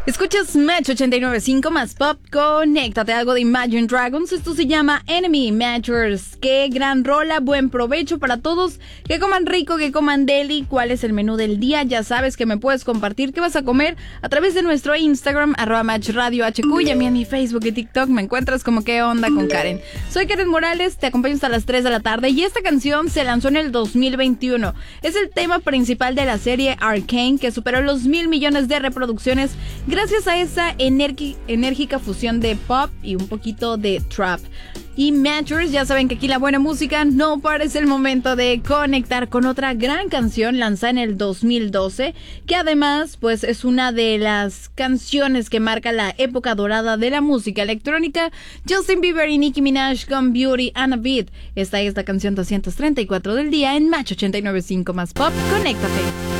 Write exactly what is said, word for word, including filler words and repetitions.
Escuchas Match ochenta y nueve punto cinco más Pop. Conéctate, algo de Imagine Dragons. Esto se llama Enemy Matchers. Qué gran rola, buen provecho para todos. Que coman rico, que coman deli. ¿Cuál es el menú del día? Ya sabes que me puedes compartir qué vas a comer a través de nuestro Instagram, arroba Match Radio H Q, y a mí en mi Facebook y TikTok me encuentras como qué onda con Karen. Soy Karen Morales, te acompaño hasta las tres de la tarde y esta canción se lanzó en el dos mil veintiuno. Es el tema principal de la serie Arcane, que superó los mil millones de reproducciones gracias a esa energi- enérgica fusión de pop y un poquito de trap. Y Matchers, ya saben que aquí la buena música no para. Es el momento de conectar con otra gran canción lanzada en el dos mil doce, que además pues es una de las canciones que marca la época dorada de la música electrónica. Justin Bieber y Nicki Minaj con Beauty and a Beat. Esta es la canción doscientos treinta y cuatro del día en Match ochenta y nueve punto cinco más Pop. Conéctate.